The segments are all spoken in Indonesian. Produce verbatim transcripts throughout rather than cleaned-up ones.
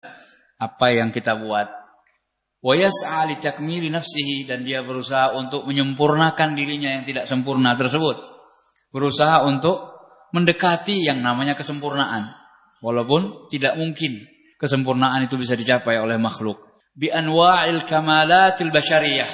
apa yang kita buat. Wa yas'a li takmili nafsihi, dan dia berusaha untuk menyempurnakan dirinya yang tidak sempurna tersebut. Berusaha untuk mendekati yang namanya kesempurnaan. Walaupun tidak mungkin kesempurnaan itu bisa dicapai oleh makhluk. Bi anwa'il kamalatil basyariyah,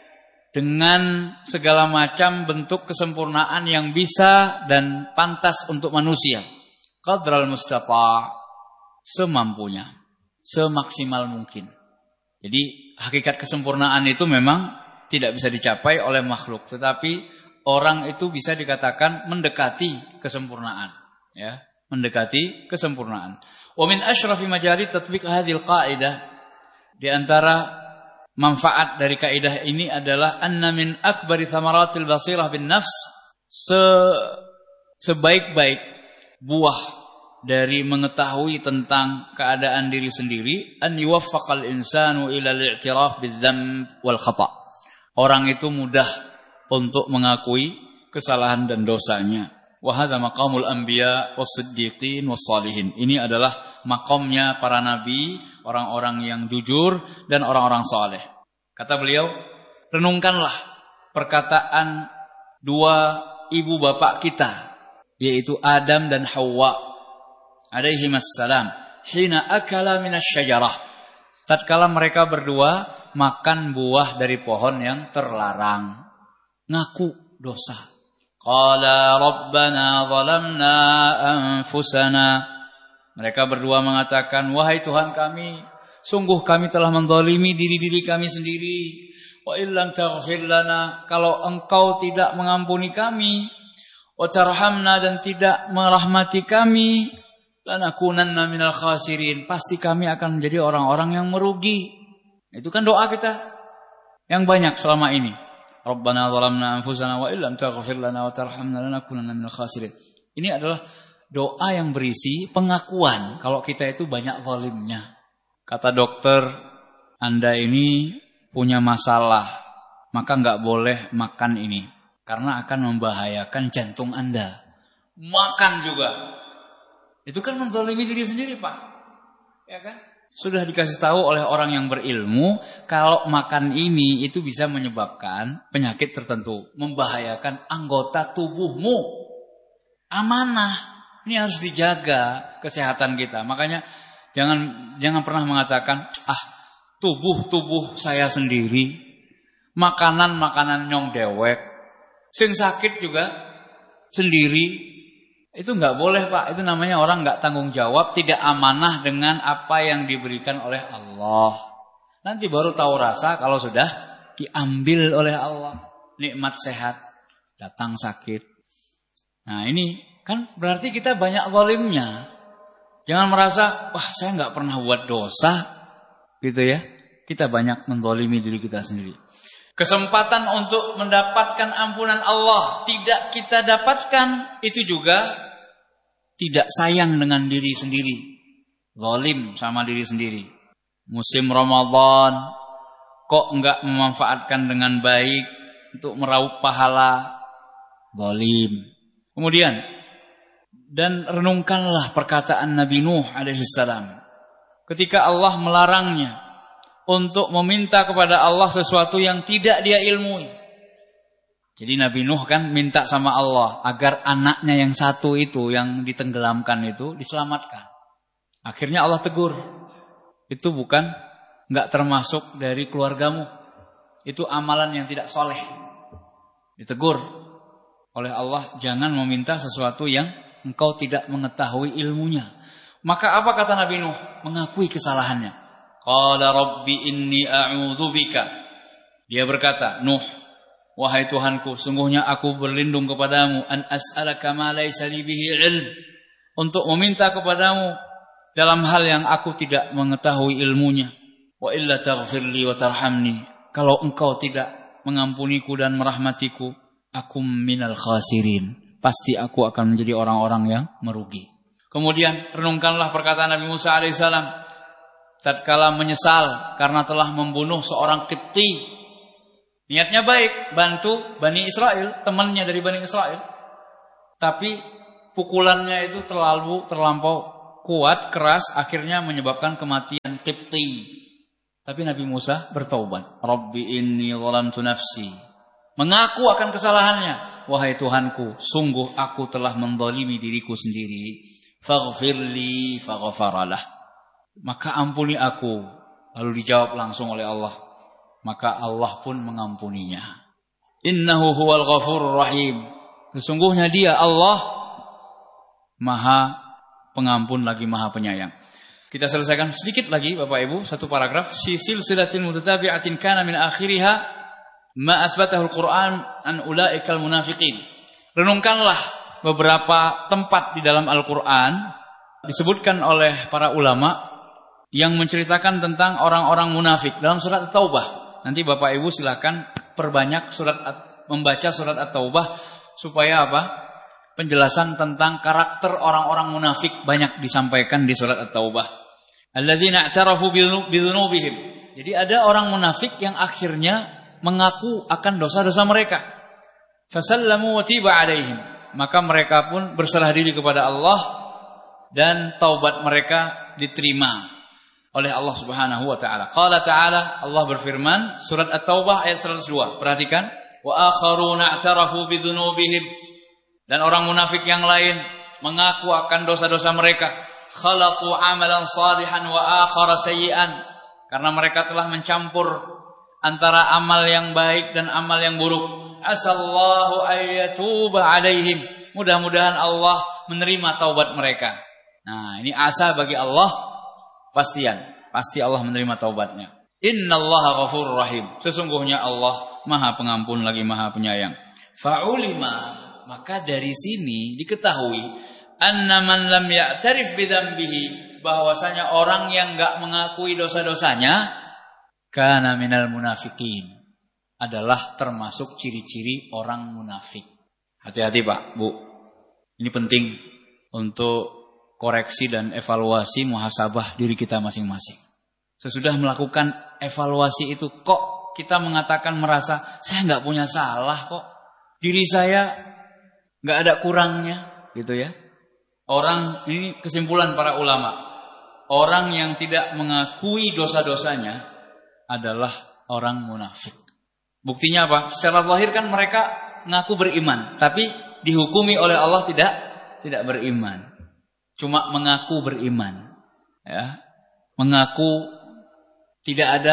dengan segala macam bentuk kesempurnaan yang bisa dan pantas untuk manusia. Qadral mustata', semampunya, semaksimal mungkin. Jadi hakikat kesempurnaan itu memang tidak bisa dicapai oleh makhluk, tetapi orang itu bisa dikatakan mendekati kesempurnaan, ya, mendekati kesempurnaan. Wa min asyrafi majali tatbiq hadhil qaidah, di antara manfaat dari kaidah ini adalah anna min akbari thamaratil basirah bin nafs, se sebaik-baik buah dari mengetahui tentang keadaan diri sendiri, an yuwaffaqal insanu ila al-i'tiraf bidzamb wal khata'. Orang itu mudah untuk mengakui kesalahan dan dosanya. Wa hadza maqamul anbiya was-siddiqin was-salihin. Ini adalah makamnya para nabi, orang-orang yang jujur dan orang-orang saleh. Kata beliau, renungkanlah perkataan dua ibu bapak kita, yaitu Adam dan Hawa alaihi wassalam, hina akala minasyajarah, tatkala mereka berdua makan buah dari pohon yang terlarang, ngaku dosa. Qala rabbana zalamna anfusana, mereka berdua mengatakan, wahai Tuhan kami, sungguh kami telah menzalimi diri-diri kami sendiri. Wa illam taghfir lana, kalau engkau tidak mengampuni kami, wa tarhamna, dan tidak merahmati kami, lanakunanna minal khasirin, pasti kami akan menjadi orang-orang yang merugi. Itu kan doa kita yang banyak selama ini. Rabbana zalamna anfusana wa illam taghfir lana wa tarhamna lanakunanna minal khasirin. Ini adalah doa yang berisi pengakuan kalau kita itu banyak zalimnya. Kata dokter, Anda ini punya masalah, maka enggak boleh makan ini karena akan membahayakan jantung Anda. Makan juga. Itu kan menzalimi diri sendiri, Pak. Ya kan? Sudah dikasih tahu oleh orang yang berilmu kalau makan ini itu bisa menyebabkan penyakit tertentu, membahayakan anggota tubuhmu. Amanah. Ini harus dijaga kesehatan kita. Makanya jangan jangan pernah mengatakan, "Ah, tubuh-tubuh saya sendiri, makanan-makanan nyong dewek, sing sakit juga sendiri." Itu enggak boleh, Pak. Itu namanya orang enggak tanggung jawab, tidak amanah dengan apa yang diberikan oleh Allah. Nanti baru tahu rasa kalau sudah diambil oleh Allah. Nikmat sehat, datang sakit. Nah, ini kan berarti kita banyak zalimnya. Jangan merasa, wah saya enggak pernah buat dosa, gitu ya. Kita banyak menzalimi diri kita sendiri. Kesempatan untuk mendapatkan ampunan Allah tidak kita dapatkan, itu juga tidak sayang dengan diri sendiri, zalim sama diri sendiri. Musim Ramadan kok enggak memanfaatkan dengan baik untuk meraup pahala, zalim. Kemudian, dan renungkanlah perkataan Nabi Nuh alaihi salam ketika Allah melarangnya untuk meminta kepada Allah sesuatu yang tidak dia ilmui. Jadi Nabi Nuh kan minta sama Allah agar anaknya yang satu itu, yang ditenggelamkan itu, diselamatkan. Akhirnya Allah tegur, itu bukan, enggak termasuk dari keluargamu. Itu amalan yang tidak soleh. Ditegur oleh Allah, jangan meminta sesuatu yang engkau tidak mengetahui ilmunya. Maka apa kata Nabi Nuh? Mengakui kesalahannya. Qala rabbi inni a'udzu bika. Dia berkata, Nuh, wahai Tuhanku, sungguhnya aku berlindung kepadamu an as'alaka ma laysa li bihi ilm, untuk meminta kepadamu dalam hal yang aku tidak mengetahui ilmunya. Wa illa taghfirli wa tarhamni, kalau engkau tidak mengampuniku dan merahmatiku, aku minal khasirin, pasti aku akan menjadi orang-orang yang merugi. Kemudian renungkanlah perkataan Nabi Musa alaihissalam tatkala menyesal karena telah membunuh seorang Qibti. Niatnya baik, bantu Bani Israel, temannya dari Bani Israel. Tapi pukulannya itu terlalu terlampau kuat, keras, akhirnya menyebabkan kematian yang Qibti. Tapi Nabi Musa bertaubat. Rabbi inni zalamtu nafsi. Mengaku akan kesalahannya. Wahai Tuhanku, sungguh aku telah menzalimi diriku sendiri. Faghfirli faghfaralah. Maka ampuni aku. Lalu dijawab langsung oleh Allah. Maka Allah pun mengampuninya. Innahu huwal ghafurur rahim. Sesungguhnya dia Allah Maha pengampun lagi Maha penyayang. Kita selesaikan sedikit lagi Bapak Ibu, satu paragraf. Si silsilatin mutatabi'atin kana min akhiriha ma athbatahu al-Qur'an an ulaikal munafiqin. Renungkanlah beberapa tempat di dalam Al-Qur'an disebutkan oleh para ulama yang menceritakan tentang orang-orang munafik dalam surat At-Taubah. Nanti Bapak Ibu silakan perbanyak surat membaca surat At-Taubah supaya apa? Penjelasan tentang karakter orang-orang munafik banyak disampaikan di surat At-Taubah. Alladzina i'tarafu bidzunubihim. Jadi ada orang munafik yang akhirnya mengaku akan dosa-dosa mereka. Fasallamu wa tiba alaihim. Maka mereka pun berserah diri kepada Allah dan taubat mereka diterima oleh Allah Subhanahu wa taala. Qala ta'ala, Allah berfirman, surat At-Taubah ayat seratus dua. Perhatikan, wa akharuna i'tarafu bidzunubihim. Dan orang munafik yang lain mengaku akan dosa-dosa mereka. Khalaqu amalan salihan wa akhara sayyi'an. Karena mereka telah mencampur antara amal yang baik dan amal yang buruk. Asallahu ayyatuba alaihim. Mudah-mudahan Allah menerima taubat mereka. Nah, ini asa bagi Allah pastian. Pasti Allah menerima taubatnya. Innallaha ghafurur rahim. Sesungguhnya Allah Maha Pengampun lagi Maha Penyayang. Fa'ulima, maka dari sini diketahui anna man lam ya'tarif bidzambihi, bahwasanya orang yang enggak mengakui dosa-dosanya kana minal munafiqin, adalah termasuk ciri-ciri orang munafik. Hati-hati Pak, Bu. Ini penting untuk koreksi dan evaluasi muhasabah diri kita masing-masing. Sesudah melakukan evaluasi itu, kok kita mengatakan merasa saya enggak punya salah kok. Diri saya enggak ada kurangnya, gitu ya. Orang, ini kesimpulan para ulama, orang yang tidak mengakui dosa-dosanya adalah orang munafik. Buktinya apa? Secara zahir kan mereka mengaku beriman, tapi dihukumi oleh Allah tidak tidak beriman. Cuma mengaku beriman, ya. Mengaku tidak ada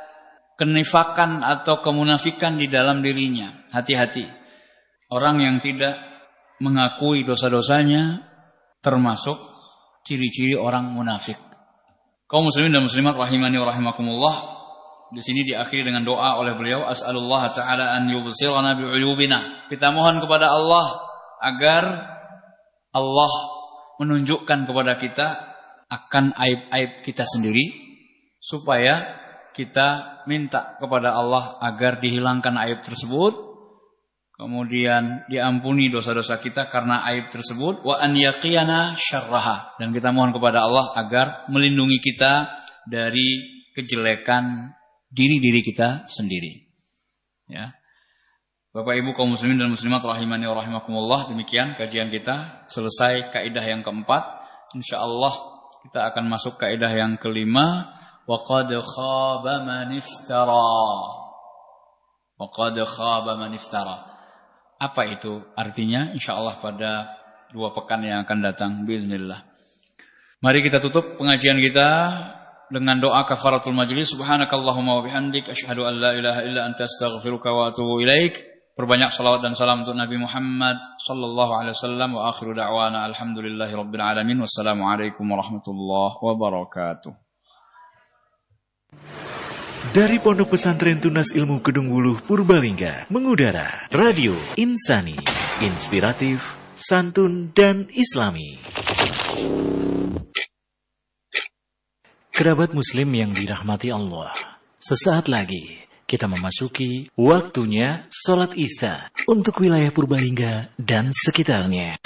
kenifakan atau kemunafikan di dalam dirinya. Hati-hati. Orang yang tidak mengakui dosa-dosanya termasuk ciri-ciri orang munafik. Kaum muslimin dan muslimat rahimani wa rahimakumullah. Di sini diakhiri dengan doa oleh beliau, as'alullah ta'ala an yubsirana bi'uyubina. Kita mohon kepada Allah agar Allah menunjukkan kepada kita akan aib-aib kita sendiri, supaya kita minta kepada Allah agar dihilangkan aib tersebut. Kemudian diampuni dosa-dosa kita karena aib tersebut. Wa an yaqiyana syarraha. Dan kita mohon kepada Allah agar melindungi kita dari kejelekan diri-diri kita sendiri. Ya. Bapak Ibu kaum muslimin dan muslimat rahimani wa rahimakumullah, demikian kajian kita. Selesai kaidah yang keempat. Insyaallah kita akan masuk kaidah yang kelima. Wa qad khaba man iftara. Wa qad khaba man iftara. Apa itu artinya? InsyaAllah pada dua pekan yang akan datang. Bismillah. Mari kita tutup pengajian kita dengan doa kafaratul majlis. Subhanakallahumma wa bihamdik, asyhadu an la ilaha illa anta astaghfiruka wa atubu ilaik. Perbanyak salawat dan salam untuk Nabi Muhammad sallallahu alaihi wasallam. Wa akhiru da'wana alhamdulillahi rabbil alamin. Wassalamualaikum warahmatullahi wabarakatuh. Dari Pondok Pesantren Tunas Ilmu Kedung Wuluh Purbalingga mengudara Radio Insani, inspiratif, santun dan islami. Kerabat muslim yang dirahmati Allah, sesaat lagi kita memasuki waktunya sholat Isya untuk wilayah Purbalingga dan sekitarnya.